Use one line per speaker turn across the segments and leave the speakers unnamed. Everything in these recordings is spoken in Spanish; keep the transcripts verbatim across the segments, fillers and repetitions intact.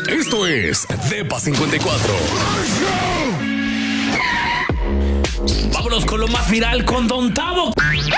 Esto es Depa cincuenta y cuatro. Vámonos con lo más viral con Don Tavo.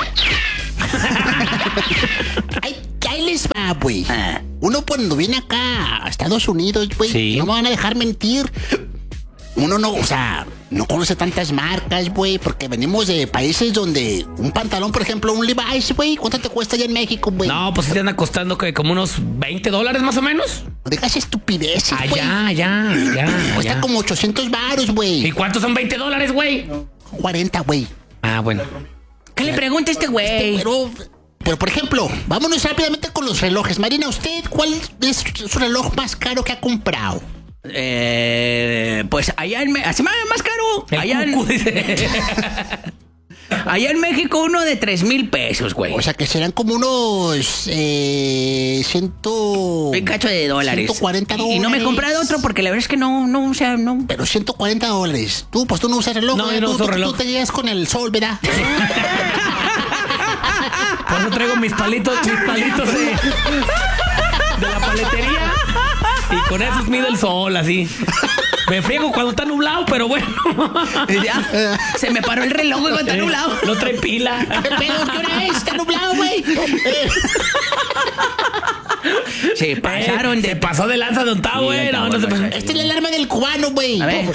Ay, ahí les va, güey. Uno cuando viene acá a Estados Unidos, güey,
sí.
No me van a dejar mentir. Uno no, o sea, no conoce tantas marcas, güey, porque venimos de países donde un pantalón, por ejemplo, un Levi's, güey, ¿cuánto te cuesta allá en México, güey?
No, pues sí te anda costando que como unos veinte dólares más o menos.
No digas estupideces, güey.
Allá, allá, allá.
Cuesta como ochocientos varos, güey.
¿Y cuántos son veinte dólares, güey?
cuarenta, güey.
Ah, bueno. ¿Qué le pregunta este güey?
Pero, pero, por ejemplo, vámonos rápidamente con los relojes. Marina, ¿usted cuál es su reloj más caro que ha comprado?
Eh, pues allá en México, así más, más caro.
El
Allá en,
cucu, dice.
allá en México uno de tres mil pesos, güey.
O sea que serán como unos eh, ciento...
Un cacho de dólares.
ciento cuarenta dólares.
Y no me he comprado otro porque la verdad es que no, no, o sea, no.
Pero ciento cuarenta dólares. Tú, pues tú no usas reloj.
No,
¿eh?
yo no
tú,
uso
tú,
reloj.
Tú te llegas con el sol, ¿verdad?
Por eso traigo mis palitos, mis palitos de, de la paletería. Y con esos mido el sol, así. Me friego cuando está nublado, pero bueno.
Ya, se me paró el reloj, güey, cuando está nublado.
No trae pila.
¿Qué pedo? ¿Qué hora es? Está nublado, güey.
Se pasaron
Eh,
de...
Se pasó de lanza de Ontavo,
Sí,
güey. No,
Ontavo,
no se pasó.
pasó.
Esta es la alarma del cubano, güey.
A ver.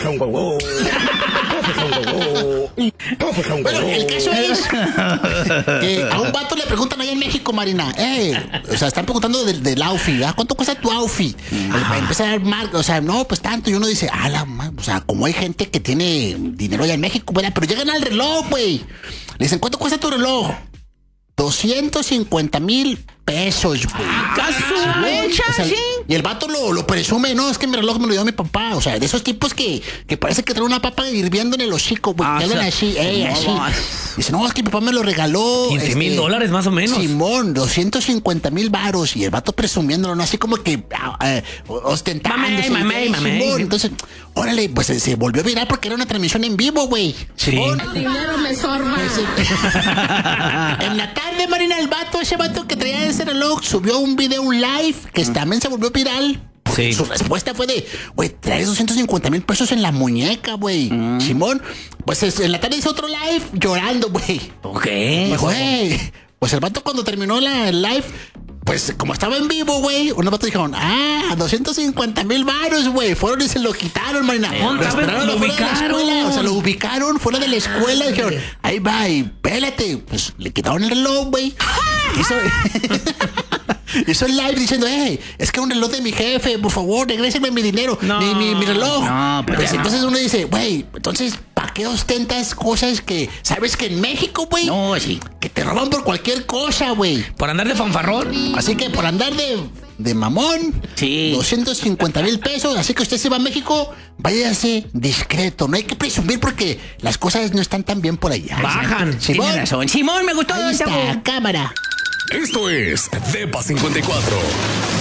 Bueno, el caso es que a un vato le preguntan allá en México, Marina. Eh, o sea, están preguntando del, del outfit, ¿verdad? ¿Cuánto cuesta tu outfit? Para empezar a dar marca, o sea, no, pues tanto. Y uno dice, ah, la ma-". O sea, como hay gente que tiene dinero allá en México, ¿verdad? Pero llegan al reloj, güey. Le dicen, ¿cuánto cuesta tu reloj? doscientos cincuenta mil pesos, güey.
¡Caso hecha,
O sea,
sí!
y el vato lo, lo presume, no, es que mi reloj me lo dio mi papá. O sea, de esos tipos que, que parece que trae una papa hirviendo en el hocico, güey.
Ah,
Que andan
o sea,
así, eh,
no,
así.
no.
Dice, no, es que mi papá me lo regaló.
quince mil
este,
dólares más o menos.
Simón, doscientos cincuenta mil varos. Y el vato presumiéndolo, ¿no? Así como que ah, eh, ostentándose.
Mamey, mamey,
eh,
mamey.
Simón. Entonces, órale, pues se, se volvió viral porque era una transmisión en vivo, güey.
Sí.
Simón.
Dinero me sorba.
En la tarde, Marina, el vato, ese vato que traía ese reloj, subió un video, un live, que también se volvió viral.
Sí.
Su respuesta fue de, güey, traes doscientos cincuenta mil pesos en la muñeca, güey. Mm. Simón, pues es, en la tarde hizo otro live llorando, güey.
Ok.
Güey, pues el vato cuando terminó la, el live, pues como estaba en vivo, güey, unos vatos dijeron, ah, doscientos cincuenta mil varos, güey. Fueron y se lo quitaron, Marina.
Eh,
Lo esperaron
lo
afuera de la
ubicaron.
escuela, o sea, lo ubicaron fuera de la escuela. Y dijeron, ahí va, y pélate. Pues le quitaron el reloj, güey. Hizo, hizo el live diciendo, hey, es que un reloj de mi jefe, por favor, regréseme mi dinero,
No.
mi, mi, mi reloj.
No, pues
Pues
ya
entonces
no.
uno dice, güey, entonces, ¿para qué ostentas cosas que sabes que en México, güey?
No, sí.
Que te roban por cualquier cosa, güey.
Por andar de fanfarrón.
Así que por andar de, de mamón,
Sí.
doscientos cincuenta mil pesos. Así que usted se va a México, váyase discreto. No hay que presumir porque las cosas no están tan bien por allá.
Bajan.
Simón,
Tiene razón. Simón, me gustó.
ahí
Chavo.
está, cámara.
Esto es Depa cincuenta y cuatro.